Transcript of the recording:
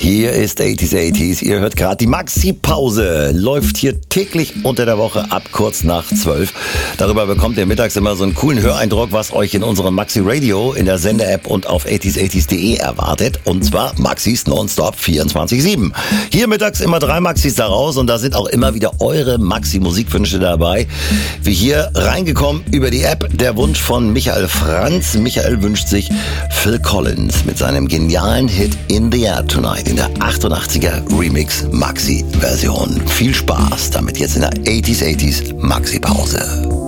Hier ist 80s. Ihr hört gerade die Maxi-Pause. Läuft hier täglich unter der Woche ab kurz nach 12. Darüber bekommt ihr mittags immer so einen coolen Höreindruck, was euch in unserem Maxi Radio, in der Sender-App und auf 80s.de erwartet. Und zwar Maxis nonstop 24/7. Hier mittags immer 3 Maxis daraus und da sind auch immer wieder eure Maxi-Musikwünsche dabei. Wie hier reingekommen über die App, der Wunsch von Michael Franz. Michael wünscht sich Phil Collins mit seinem genialen Hit In the Air Tonight in der 88er Remix Maxi-Version. Viel Spaß damit jetzt in der 80s Maxi-Pause.